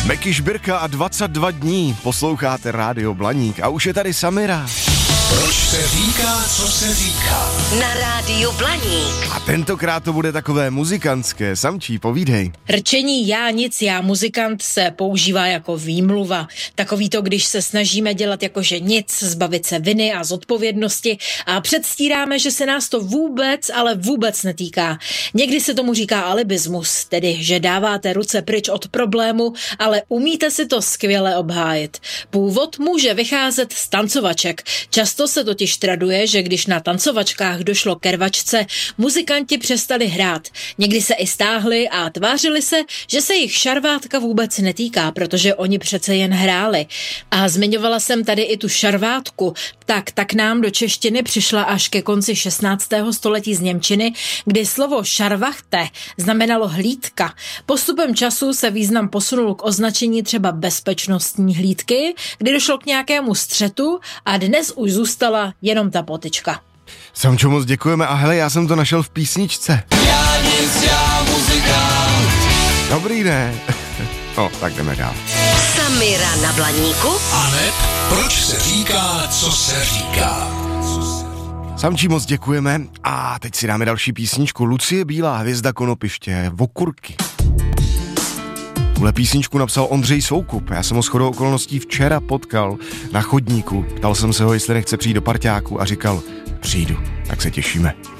Meky Šbirka a 22 dní posloucháte Rádio Blaník a už je tady Samira. Proč se říká, co se říká? Na Rádiu Blaník. A tentokrát to bude takové muzikantské. Samčí, povídej. Rčení já nic, já muzikant se používá jako výmluva. Takový to, když se snažíme dělat jakože nic, zbavit se viny a zodpovědnosti a předstíráme, že se nás to vůbec, ale vůbec netýká. Někdy se tomu říká alibismus, tedy že dáváte ruce pryč od problému, ale umíte si to skvěle obhájit. Původ může vycházet z tancovaček. Často se totiž traduje, že když na tancovačkách došlo ke rvačce, muzikanti přestali hrát. Někdy se i stáhli a tvářili se, že se jich šarvátka vůbec netýká, protože oni přece jen hráli. A zmiňovala jsem tady i tu šarvátku, tak nám do češtiny přišla až ke konci 16. století z němčiny, kdy slovo šarvachte znamenalo hlídka. Postupem času se význam posunul k označení třeba bezpečnostní hlídky, kdy došlo k nějakému střetu a dnes už zůstala jenom ta potyčka. Samčo, moc děkujeme a hele, já jsem to našel v písničce. Já nic, já muzikant. Dobrý, ne? No, tak jdeme dál. Samira na Blaníku. Aneb, proč se říká, co se říká? Samčí, moc děkujeme a teď si dáme další písničku. Lucie Bílá, Hvězda Konopiště, Vokurky. Tuhle písničku napsal Ondřej Soukup. Já jsem ho shodou okolností včera potkal na chodníku. Ptal jsem se ho, jestli nechce přijít do parťáku a říkal, přijdu, tak se těšíme.